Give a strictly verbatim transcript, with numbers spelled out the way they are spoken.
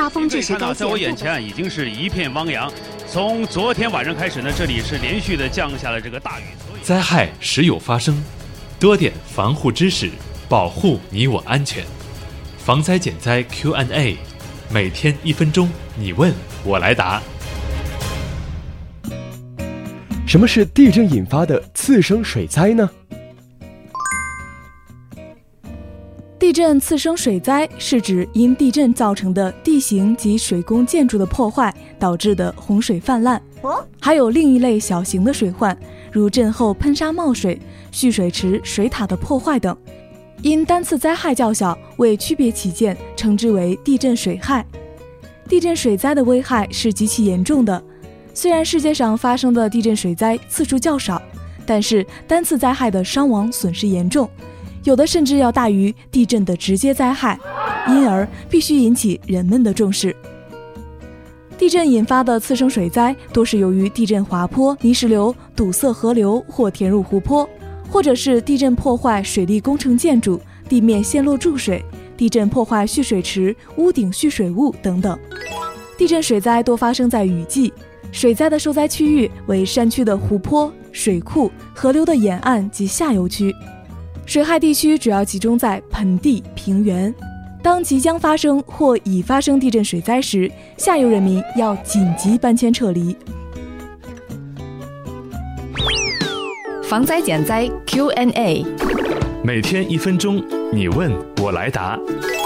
刮风这时高在我眼前已经是一片汪洋。从昨天晚上开始呢，这里是连续的降下了这个大雨。 灾害时有发生，多点防护知识，保护你我安全。防灾减灾 Q and A， 每天一分钟，你问我来答。 什么是地震引发的次生水灾呢？ 地震次生水灾是指因地震造成的地形及水工建筑的破坏导致的洪水泛滥，还有另一类小型的水患，如震后喷沙冒水、蓄水池、水塔的破坏等。因单次灾害较小，为区别起见，称之为地震水害。地震水灾的危害是极其严重的，虽然世界上发生的地震水灾次数较少，但是单次灾害的伤亡损失严重，有的甚至要大于地震的直接灾害，因而必须引起人们的重视。地震引发的次生水灾多是由于地震滑坡、泥石流堵塞河流或填入湖泊，或者是地震破坏水利工程建筑、地面陷落注水、地震破坏蓄水池、屋顶蓄水物等等。地震水灾多发生在雨季，水灾的受灾区域为山区的湖泊、水库、河流的沿岸及下游区。水害地区主要集中在盆地、平原。当即将发生或已发生地震水灾时，下游人民要紧急搬迁撤离。 防灾减灾 Q and A， 每天一分钟，你问我来答。